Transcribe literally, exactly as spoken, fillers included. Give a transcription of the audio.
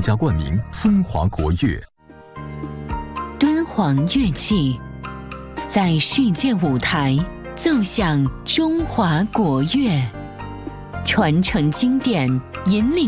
家冠名风华国乐。 敦煌乐器在世界舞台奏响中华国乐，传承经典，引领